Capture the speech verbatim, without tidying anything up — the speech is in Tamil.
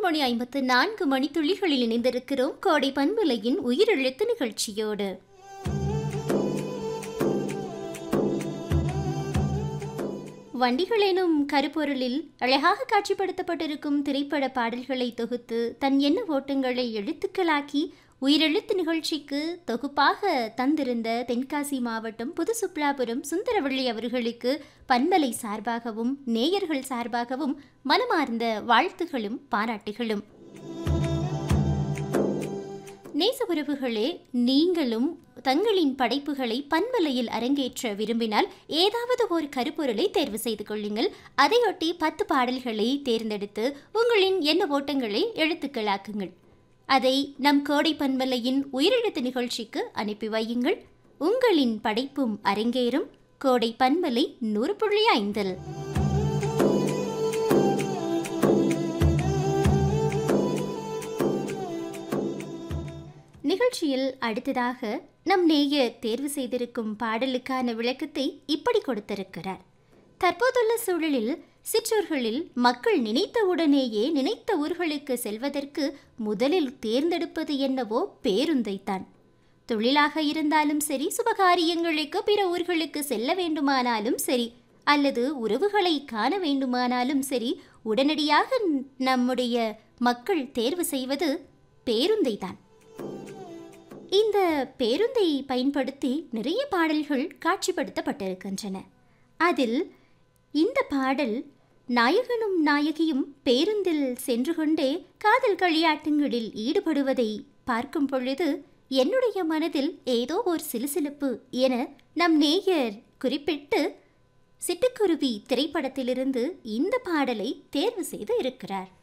மணி ஐம்பத்து நான்கு மணித்துளிகளில் இணைந்திருக்கிறோம் கோடை பண்பலையின் உயிரெழுத்து நிகழ்ச்சியோடு. வண்டிகள் எனும் கருப்பொருளில் அழகாக காட்சிப்படுத்தப்பட்டிருக்கும் திரைப்பட பாடல்களை தொகுத்து தன் எண்ண ஓட்டங்களை எழுத்துக்களாக்கி உயிரெழுத்து நிகழ்ச்சிக்கு தொகுப்பாக தந்திருந்த தென்காசி மாவட்டம் புதுசுப்லாபுரம் சுந்தரவள்ளி அவர்களுக்கு பண்பலை சார்பாகவும் நேயர்கள் சார்பாகவும் மனமார்ந்த வாழ்த்துகளும் பாராட்டுகளும். நேச உறவுகளே, நீங்களும் தங்களின் படைப்புகளை பண்பலையில் அரங்கேற்ற விரும்பினால் ஏதாவது ஒரு கருப்பொருளை தேர்வு செய்து கொள்ளுங்கள். அதையொட்டி பத்து பாடல்களை தேர்ந்தெடுத்து உங்களின் எண்ண ஓட்டங்களை எழுத்துக்களாக்குங்கள். அதை நம் கோடை பண்பலையின் உயிரெழுத்து நிகழ்ச்சிக்கு அனுப்பி வையுங்கள். உங்களின் படைப்பும் அரங்கேறும். கோடை பண்பலை நூறு புள்ளி ஐந்தில் நிகழ்ச்சியில் அடுத்ததாக நம் நேயர் தேர்வு செய்திருக்கும் பாடலுக்கான விளக்கத்தை இப்படி கொடுத்திருக்கிறார். தற்போதுள்ள சூழலில் சிற்றூர்களில் மக்கள் நினைத்த உடனேயே நினைத்த ஊர்களுக்கு செல்வதற்கு முதலில் தேர்ந்தெடுப்பது என்னவோ பேருந்தைத்தான். தொழிலாக இருந்தாலும் சரி, சுபகாரியங்களுக்கு பிற ஊர்களுக்கு செல்ல வேண்டுமானாலும் சரி, அல்லது உறவுகளை காண வேண்டுமானாலும் சரி, உடனடியாக நம்முடைய மக்கள் தேர்வு செய்வது பேருந்தைத்தான். இந்த பேருந்தை பயன்படுத்தி நிறைய பாடல்கள் காட்சிப்படுத்தப்பட்டிருக்கின்றன. அதில் இந்த பாடல் நாயகனும் நாயகியும் பேருந்தில் சென்று கொண்டே காதல் களியாட்டங்களில் ஈடுபடுவதை பார்க்கும் பொழுது என்னுடைய மனதில் ஏதோ ஒரு சிலுசிலுப்பு என நம் நேயர் குறிப்பிட்டு சிட்டுக்குருவி திரைப்படத்திலிருந்து இந்த பாடலை தேர்வு செய்து இருக்கிறார்.